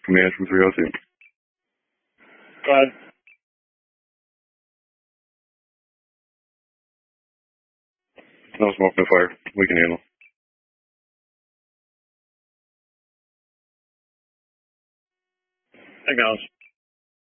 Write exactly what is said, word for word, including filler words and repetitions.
Command from three oh two. Go ahead. No smoke, no fire. We can handle. Acknowledge.